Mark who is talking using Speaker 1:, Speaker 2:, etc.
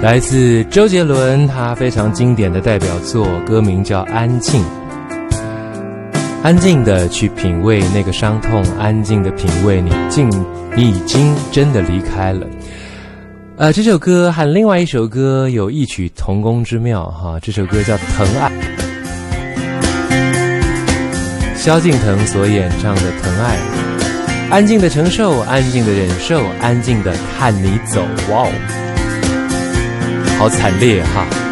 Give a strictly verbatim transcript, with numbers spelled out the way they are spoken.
Speaker 1: 来自周杰伦，他非常经典的代表作，歌名叫《安静》。安静的去品味那个伤痛，安静的品味你竟你已经真的离开了。呃，这首歌和另外一首歌有异曲同工之妙哈，这首歌叫《疼爱》，萧敬腾所演唱的《疼爱》。安静的承受，安静的忍受，安静的看你走，哇哦，好惨烈哈！